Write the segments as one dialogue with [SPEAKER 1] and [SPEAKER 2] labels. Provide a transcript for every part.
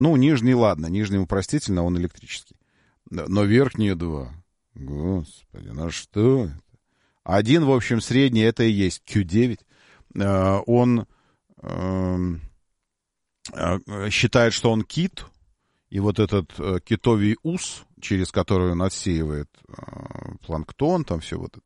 [SPEAKER 1] Ну, нижний, ладно, нижний простительно, он электрический. Но верхние два. Господи, ну что это? Один, в общем, средний, это и есть Q9. Он считает, что он кит, и вот этот китовий ус, через который он отсеивает планктон, там все вот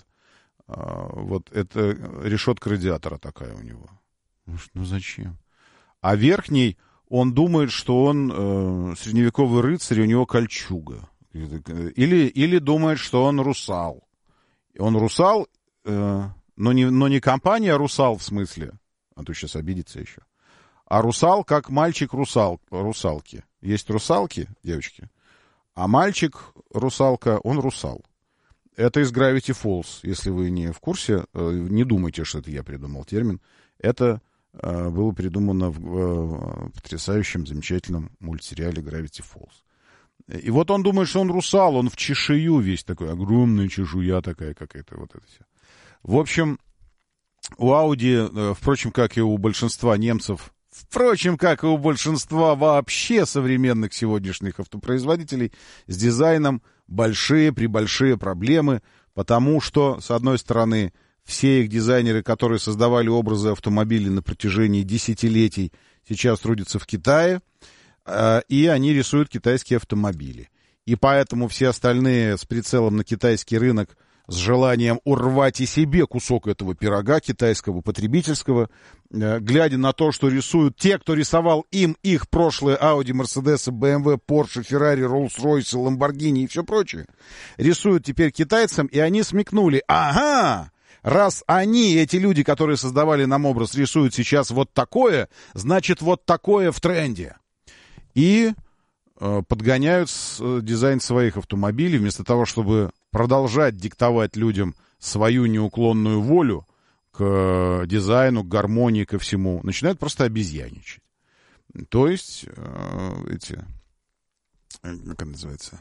[SPEAKER 1] это решетка радиатора такая у него. Ну зачем? А верхний, он думает, что он средневековый рыцарь, у него кольчуга. Или думает, что он русал. Он русал, но не компания русал в смысле, а то сейчас обидится еще. А русал как мальчик русалки. Есть русалки, девочки, а мальчик русалка, он русал. Это из Gravity Falls, если вы не в курсе, не думайте, что это я придумал термин. Это было придумано в потрясающем, замечательном мультсериале Gravity Falls. И вот он думает, что он русал, он в чешую весь такой, огромная чешуя такая какая-то, вот это все. В общем, у Audi, впрочем, как и у большинства немцев, впрочем, как и у большинства вообще современных сегодняшних автопроизводителей, с дизайном большие проблемы, потому что, с одной стороны, все их дизайнеры, которые создавали образы автомобилей на протяжении десятилетий, сейчас трудятся в Китае, и они рисуют китайские автомобили. И поэтому все остальные с прицелом на китайский рынок, с желанием урвать и себе кусок этого пирога китайского, потребительского, глядя на то, что рисуют те, кто рисовал им их прошлые Audi, Mercedes, BMW, Porsche, Ferrari, Rolls-Royce, Lamborghini и все прочее, рисуют теперь китайцам, и они смекнули, ага, раз они, эти люди, которые создавали нам образ, рисуют сейчас вот такое, значит вот такое в тренде. И подгоняют дизайн своих автомобилей вместо того, чтобы продолжать диктовать людям свою неуклонную волю к дизайну, к гармонии, ко всему, начинают просто обезьяничать. То есть, как это называется,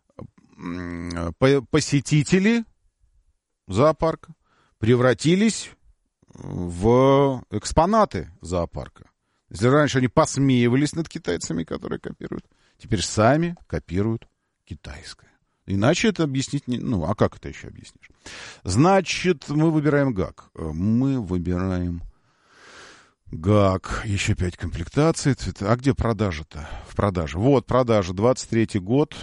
[SPEAKER 1] посетители зоопарка превратились в экспонаты зоопарка. Если раньше они посмеивались над китайцами, которые копируют, теперь сами копируют китайское. Иначе это объяснить не... Ну, а как это еще объяснишь? Значит, мы выбираем ГАК. Мы выбираем ГАК. Еще 5 комплектаций. А где продажа-то? В продаже. Вот, продажа. 23-й год.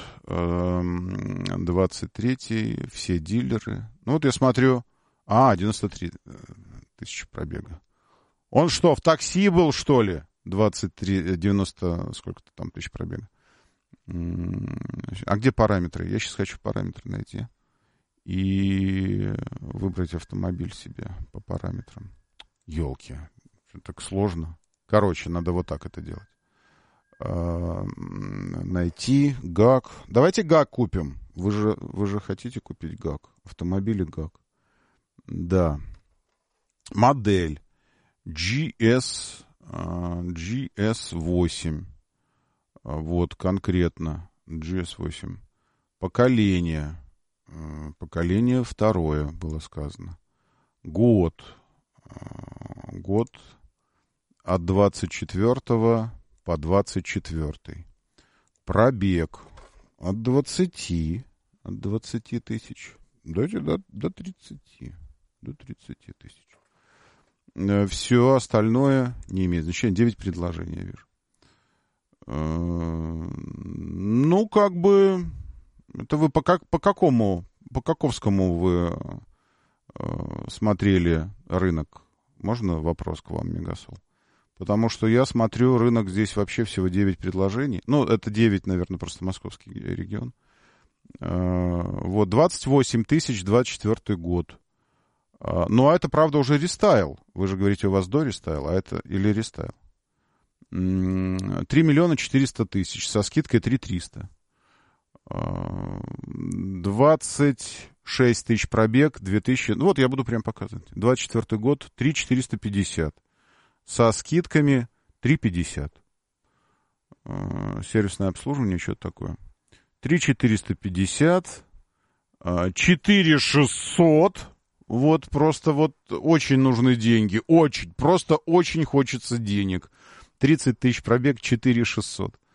[SPEAKER 1] 23-й. Все дилеры. Ну, вот я смотрю. 93 тысячи пробега. Он что, в такси был, что ли? 90, сколько-то там тысяч пробега. А где параметры? Я сейчас хочу параметры найти. И выбрать автомобиль себе по параметрам. Ёлки. Так сложно. Короче, надо вот так это делать. Найти ГАК. Давайте ГАК купим. Вы же хотите купить ГАК. Автомобили ГАК. Да. Модель. GS8. Вот, конкретно. GS8. Поколение. Поколение второе было сказано. Год от 24 по 24. Пробег от 20 тысяч. До 30. До 30 тысяч. Все остальное не имеет значения. 9 предложений, я вижу. Ну, как бы... Это вы по каковскому вы смотрели рынок? Можно вопрос к вам, Мегасол? Потому что я смотрю, рынок здесь вообще всего 9 предложений. Ну, это 9, наверное, просто московский регион. Вот, 28 тысяч, 24 год. Ну, а это, правда, уже рестайл. Вы же говорите, у вас до рестайл, а это или рестайл? 3 миллиона 400 тысяч, со скидкой 3 300. 26 тысяч пробег, 2000... Ну, вот я буду прям показывать. 24 год, 3 450. Со скидками 3 50. Сервисное обслуживание, что-то такое. 3 450. 4 600. Вот просто вот очень нужны деньги. Очень, просто очень хочется денег. 30 тысяч пробег, 4 600.